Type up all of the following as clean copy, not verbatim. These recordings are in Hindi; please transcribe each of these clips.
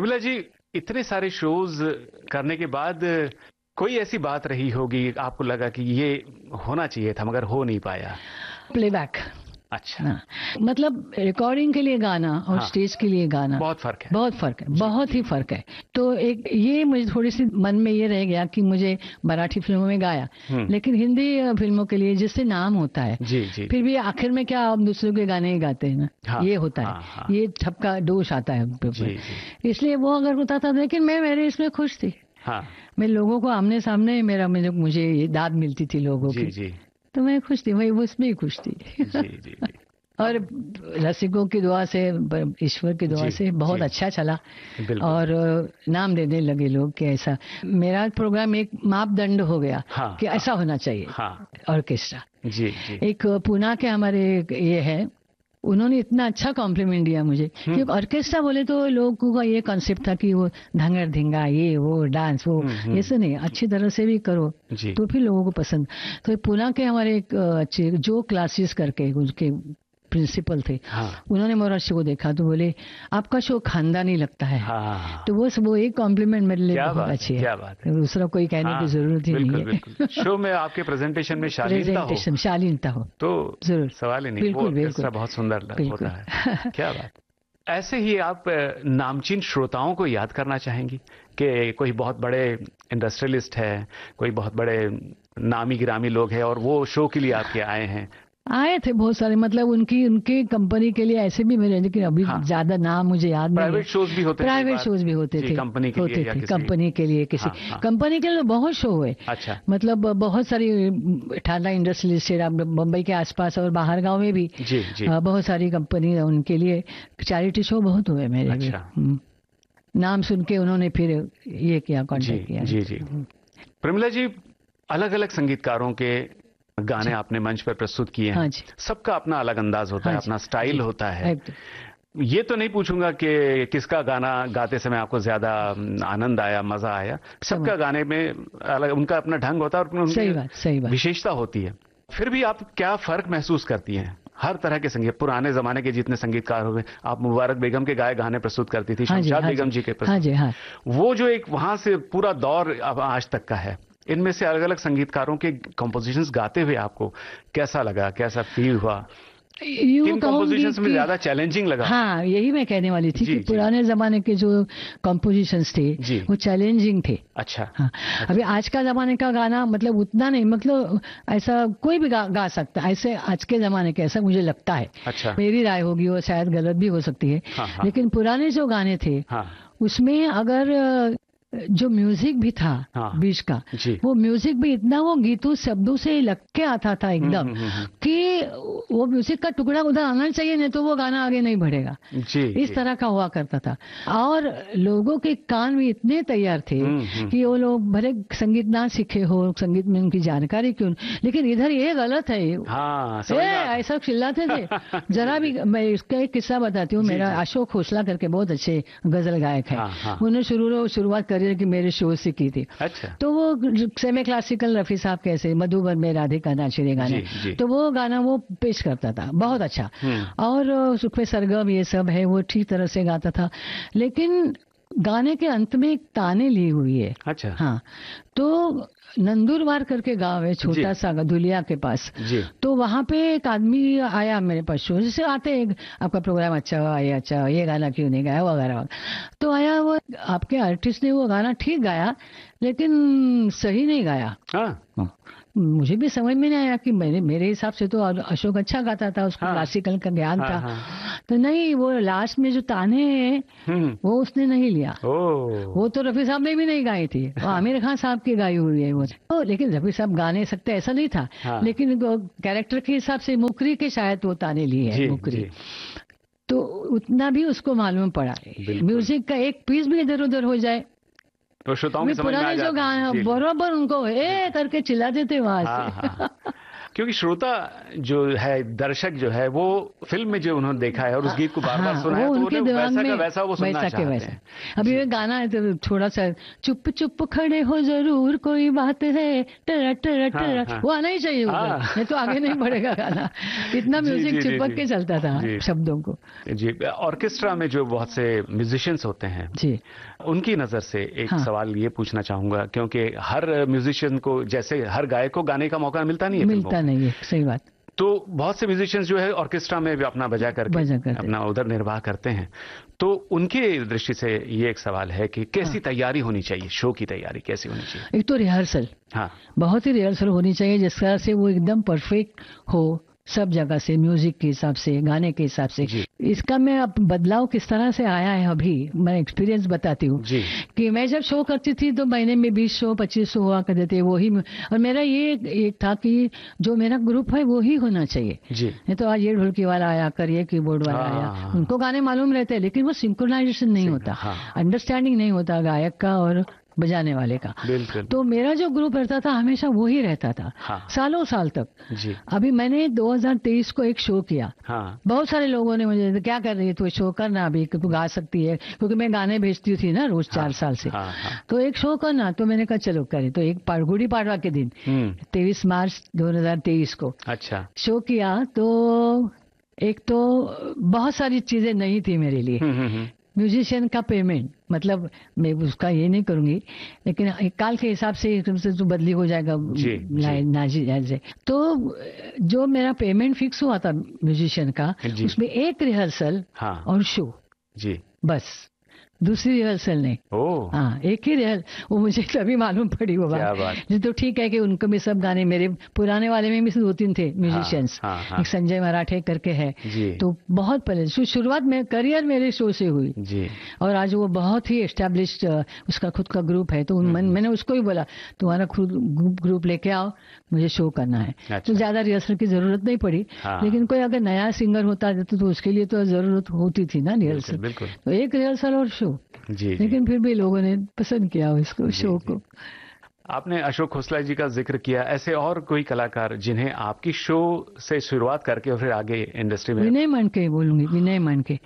प्रमिला जी, इतने सारे शोज करने के बाद कोई ऐसी बात रही होगी, आपको लगा कि ये होना चाहिए था मगर हो नहीं पाया? प्लेबैक। अच्छा। हाँ, मतलब रिकॉर्डिंग के लिए गाना और हाँ, स्टेज के लिए गाना बहुत फर्क है। बहुत फर्क है, जी, बहुत जी। ही फर्क है। तो एक ये मुझे थोड़ी सी मन में ये रह गया कि मुझे मराठी फिल्मों में गाया, लेकिन हिंदी फिल्मों के लिए जिससे नाम होता है, जी, जी। फिर भी आखिर में क्या हम दूसरों के गाने ही गाते हैं ना। हाँ, ये होता है। हाँ, हाँ। ये सबका दोष आता है हम पे जी, ऊपर। जी। इसलिए वो अगर होता था, लेकिन मैं मेरे इसमें खुश थी। हाँ, मैं लोगों को आमने सामने मुझे ये दाद मिलती थी लोगों जी, की, जी, तो मैं खुश थी, वही उसमें ही खुश थी। जी, जी, जी। और रसिकों की दुआ से, ईश्वर की दुआ जी, से बहुत जी। अच्छा चला। बिल्कुल। और नाम देने लगे लोग कि ऐसा मेरा प्रोग्राम एक मापदंड हो गया हाँ, कि ऐसा होना चाहिए हाँ। ऑर्केस्ट्रा। जी, जी। एक पुणे के हमारे ये है, उन्होंने इतना अच्छा कॉम्प्लीमेंट दिया मुझे कि ऑर्केस्ट्रा बोले तो लोगों का ये कॉन्सेप्ट था कि वो धंगर धिंगा, ये वो डांस वो, ऐसे नहीं, अच्छी तरह से भी करो जी। तो फिर लोगों को पसंद। तो पुणे के हमारे एक अच्छे जो क्लासेस करके उनके प्रिंसिपल थे, हाँ, उन्होंने मेरा शो देखा तो बोले आपका शो खानदानी लगता है। हाँ। तो वो एक कॉम्प्लीमेंट मेरे लिए क्या बहुत बात है, अच्छी है। क्या बात है। दूसरा कोई कहने हाँ, की जरूरत ही नहीं बिल्कुल, है। बिल्कुल। शो में आपके प्रेजेंटेशन में शालीनता हो प्रेजेंटेशन शालीनता हो तो जरूर, सवाल ही नहीं। वो बिल्कुल ऑर्केस्ट्रा बिल्कुल बहुत सुंदर होता बिल्कुल। है। क्या बात। ऐसे ही आप नामचीन श्रोताओं को याद करना चाहेंगी कि कोई बहुत बड़े इंडस्ट्रियलिस्ट है, कोई बहुत बड़े नामी गिरामी लोग हैं और वो शो के लिए आपके आए हैं? आए थे बहुत सारे, मतलब उनकी कंपनी के लिए ऐसे भी मेरे, लेकिन अभी हाँ, ज्यादा नाम मुझे याद नहीं है। प्राइवेट शोज भी होते हैं, प्राइवेट शोज भी होते थे, कंपनी के लिए या किसी कंपनी के लिए, किसी हाँ, हाँ। कंपनी के लिए तो बहुत शो हुए। अच्छा। मतलब बहुत सारी ठाणा इंडस्ट्रियल बम्बई के आसपास और बाहर गांव में भी जी, जी। बहुत सारी कंपनी है, उनके लिए चैरिटी शो बहुत हुए मेरे भी। अच्छा। नाम सुन के उन्होंने फिर ये किया, जी, कांटेक्ट किया। जी, जी। प्रमिला जी, अलग अलग संगीतकारों के गाने आपने मंच पर प्रस्तुत किए हैं। हाँ जी। सबका अपना अलग अंदाज होता है, अपना स्टाइल होता है। ये तो नहीं पूछूंगा कि किसका गाना गाते समय आपको ज्यादा आनंद आया, मजा आया। सबका गाने में अलग उनका अपना ढंग होता है और सही बात विशेषता होती है। फिर भी आप क्या फर्क महसूस करती हैं? हर तरह के संगीत, पुराने जमाने के जितने संगीतकार हुए, आप मुबारक बेगम के गाए गाने प्रस्तुत करती थी, शमशाद बेगम जी के प्रस्तुत, वो जो एक वहां से पूरा दौर अब आज तक का है, इनमें से अलग अलग संगीतकारों के कंपोजिशंस गाते हुए आपको कैसा लगा, कैसा फील हुआ? किन कंपोजिशंस में ज्यादा चैलेंजिंग लगा? हाँ, यही मैं कहने वाली थी कि पुराने जमाने के जो कंपोजिशंस थे वो चैलेंजिंग थे। अच्छा। हाँ, अभी आज का जमाने का गाना मतलब उतना नहीं, मतलब ऐसा कोई भी गा सकता है ऐसे आज के जमाने के, ऐसा मुझे लगता है। अच्छा। मेरी राय होगी, वो शायद गलत भी हो सकती है। हाँ, लेकिन पुराने जो गाने थे उसमें अगर जो म्यूजिक भी था बीच का, वो म्यूजिक भी इतना वो गीतों शब्दों से लग के आता था एकदम कि वो म्यूजिक का टुकड़ा उधर आना चाहिए, नहीं तो वो गाना आगे नहीं बढ़ेगा। इस तरह का हुआ करता था। और लोगों के कान भी इतने तैयार थे कि वो लोग भले संगीत ना सीखे हो, संगीत में उनकी जानकारी क्यों, लेकिन इधर ये गलत है, ऐसा चिल्लाते थे। जरा भी, मैं इसका एक किस्सा बताती हूँ। मेरा अशोक खोसला करके बहुत अच्छे गजल गायक है, उन्होंने शुरुआत करी कि मेरे शो से की थी। अच्छा। तो वो सेमी क्लासिकल रफी साहब कैसे मधुबन में राधिका नाचिरे गाना, तो वो गाना वो पेश करता था बहुत अच्छा। और सुखवे सरगम ये सब है, वो ठीक तरह से गाता था। लेकिन गाने के अंत में एक ताने ली हुई है। अच्छा। हाँ, तो नंदुरबार करके गांव है छोटा सा, दुलिया के पास। तो वहां पे एक आदमी आया मेरे पास, शो जैसे आते हैं, आपका प्रोग्राम अच्छा हुआ, ये गाना क्यों नहीं गाया वगैरह। तो आया वो, आपके आर्टिस्ट ने वो गाना ठीक गाया लेकिन सही नहीं गाया। मुझे भी समझ में नहीं आया कि मेरे हिसाब से तो अशोक अच्छा गाता था, उसको क्लासिकल का ज्ञान था। तो नहीं, वो लास्ट में जो ताने हैं वो उसने नहीं लिया। वो तो रफी साहब ने भी नहीं गाई थी, वो आमिर खान साहब की गाई हुई है वो। लेकिन रफी साहब गा नहीं सकते ऐसा नहीं था, लेकिन कैरेक्टर के हिसाब से मुकरी के शायद वो ताने लिए है, मुकरी। तो उतना भी उसको मालूम पड़ा। म्यूजिक का एक पीस भी इधर उधर हो जाए तो श्रोताओं के समझ में आ जाता है। जो गाना बराबर उनको करके चिल्ला देते वहां से। क्योंकि श्रोता जो है, दर्शक जो है, वो फिल्म में जो उन्होंने देखा है और उस गीत को बार-बार सुना है, तो उनके दिमाग में वैसा वो सुनना चाहते हैं। अभी ये गाना है तो थोड़ा सा चुप चुप खड़े हो जरूर कोई बात है, टरा टरा टरा, वो आना ही चाहिए ऊपर, नहीं तो आगे नहीं बढ़ेगा गाना। इतना म्यूजिक चिपक के चलता था शब्दों को। जी, ऑर्केस्ट्रा में जो बहुत से म्यूजिशियंस होते हैं जी, उनकी नजर से एक सवाल ये पूछना चाहूंगा, क्योंकि हर म्यूजिशियन को, जैसे हर गायक को गाने का मौका मिलता नहीं है, मिलता नहीं है, सही बात। तो बहुत से म्यूजिशियंस जो है ऑर्केस्ट्रा में भी अपना बजा करके अपना उधर निर्वाह करते हैं। तो उनके दृष्टि से ये एक सवाल है कि कैसी तैयारी होनी चाहिए, शो की तैयारी कैसी होनी चाहिए? एक तो रिहर्सल, बहुत ही रिहर्सल होनी चाहिए, जिस तरह से वो एकदम परफेक्ट हो सब जगह से, म्यूजिक के हिसाब से, गाने के हिसाब से। इसका मैं अब बदलाव किस तरह से आया है, अभी मैं एक्सपीरियंस बताती हूँ कि मैं जब शो करती थी तो महीने में 20 शो 25 शो हुआ करते थे, वही। और मेरा ये एक था कि जो मेरा ग्रुप है वो ही होना चाहिए। नहीं तो आज ये ढोलकी वाला आया कर, ये कीबोर्ड वाला आया, उनको गाने मालूम रहते हैं लेकिन वो सिंक्रोनाइजेशन नहीं होता, अंडरस्टैंडिंग नहीं होता गायक का और बजाने वाले का। तो मेरा जो ग्रुप रहता था हमेशा वो ही रहता था, सालों साल तक। अभी मैंने 2023 को एक शो किया, बहुत सारे लोगों ने मुझे, क्या कर रही है तू, शो करना अभी, तू गा सकती है, क्योंकि मैं गाने भेजती थी ना रोज 4 साल से। तो एक शो करना, तो मैंने कहा चलो करें। तो एक गुड़ी पाड़वा के दिन 23 मार्च 2023 को अच्छा शो किया। तो एक तो बहुत सारी चीजें नहीं थी मेरे लिए। म्यूजिशियन का पेमेंट, मतलब मैं उसका ये नहीं करूंगी, लेकिन काल के हिसाब से एकदम से तो बदली हो जाएगा नाजी। तो जो मेरा पेमेंट फिक्स हुआ था म्यूजिशियन का, उसमें एक रिहर्सल और शो जी, बस दूसरी रिहर्सल नहीं। हाँ, एक ही रिहर्सल। वो मुझे तभी मालूम पड़ी वो बात। तो ठीक है कि उनको भी सब गाने, मेरे पुराने वाले में भी 2-3 थे म्यूजिशियंस। एक संजय मराठे करके है, तो बहुत पहले शुरुआत में करियर मेरे शो से हुई जी। और आज वो बहुत ही एस्टेब्लिश्ड, उसका खुद का ग्रुप है। तो मैंने उसको ही बोला तुम्हारा खुद ग्रुप लेके आओ, मुझे शो करना है। अच्छा। तो ज्यादा रिहर्सल की जरूरत नहीं पड़ी। लेकिन कोई अगर नया सिंगर होता तो उसके लिए तो जरूरत होती थी ना रिहर्सल। तो एक रिहर्सल और शो जी, लेकिन फिर भी लोगों ने पसंद किया उसको, शो को। आपने अशोक खोसला जी का जिक्र किया, ऐसे और कोई कलाकार जिन्हें आपकी शो से शुरुआत करके और फिर आगे इंडस्ट्री में? विनय मानके बोलूंगी, विनय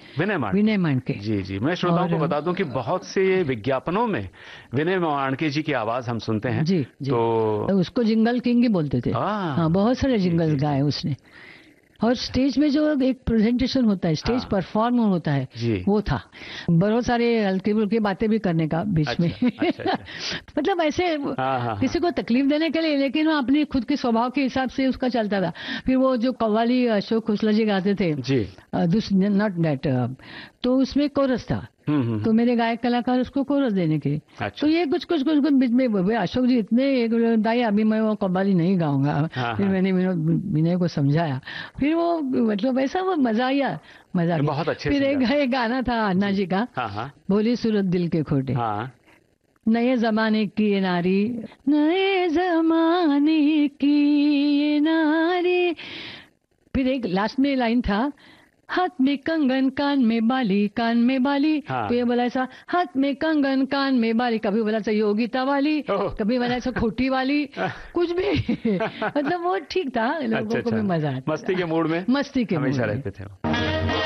मानके जी जी। मैं श्रोताओं को बता दूं कि बहुत से विज्ञापनों में विनय मानके जी की आवाज हम सुनते हैं जी, जी। तो उसको जिंगल किंग ही बोलते थे। हाँ, बहुत सारे जिंगल गाए उसने। और स्टेज में जो एक प्रेजेंटेशन होता है, स्टेज परफॉर्म होता है, वो था। बहुत सारे हल्की फुल्की बातें भी करने का बीच में। अच्छा। मतलब ऐसे किसी को तकलीफ देने के लिए, लेकिन वो अपनी खुद के स्वभाव के हिसाब से उसका चलता था। फिर वो जो कव्वाली अशोक खोसला जी गाते थे, नॉट दैट, तो उसमें कोरस था। तो मेरे गायक कलाकार उसको कोरस देने के। अच्छा। तो ये कुछ बीच में अशोक जी इतने दाई, अभी मैं वो कव्वाली नहीं गाऊंगा। फिर मैंने विनय को समझाया, फिर वो मतलब ऐसा वो मजा आया। बहुत अच्छे। फिर एक गाना था अन्ना जी का, बोली सूरत दिल के खोटे, नए जमाने की ये नारी, नए जमाने की ये नारी। फिर एक लास्ट में लाइन था, हाथ में कंगन कान में बाली, कान में बाली। तो ये बोला ऐसा, हाथ में कंगन कान में बाली, कभी बोला ऐसा योगिता वाली, कभी बोला ऐसा खोटी वाली, कुछ भी। मतलब वो ठीक था, लोगों को भी मजा आता। मस्ती के मूड में, मस्ती के हमेशा रहते थे।